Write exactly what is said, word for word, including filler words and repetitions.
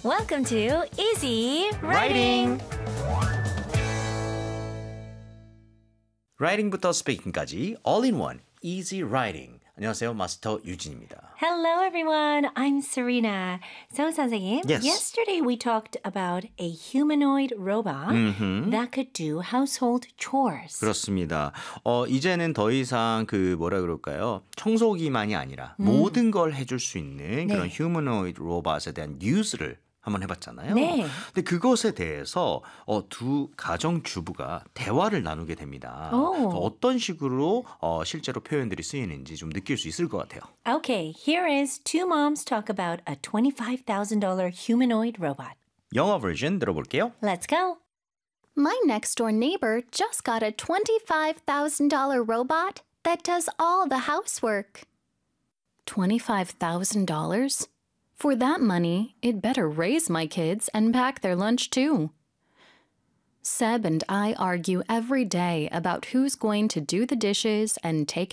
Welcome to Easy Writing. Writing. Writing부터 speaking까지 all in one, easy writing. 안녕하세요, 마스터 유진입니다. Hello, everyone. I'm Serena. So, 선생님, Yes. yesterday we talked about a humanoid robot 음흠. that could do household chores. 그렇습니다. 어, 이제는 더 이상 그 뭐라 그럴까요? 청소기만이 아니라 모든 걸 해줄 수 있는 네. 그런 휴머노이드 로봇에 대한 뉴스를 한번 해봤잖아요. 네. 근데 그것에 대해서 어, 두 가정 주부가 대화를 나누게 됩니다. 오. 그래서 어떤 식으로 어, 실제로 표현들이 쓰이는지 좀 느낄 수 있을 것 같아요. Okay, here is two moms talk about a twenty-five thousand dollars humanoid robot. 영어 버전 들어볼게요. Let's go. My next door neighbor just got a twenty-five thousand dollars robot that does all the housework. twenty-five thousand dollars? For that money, it better raise my kids and pack their lunch too. Seb and I argue every day about who's going to do the dishes and take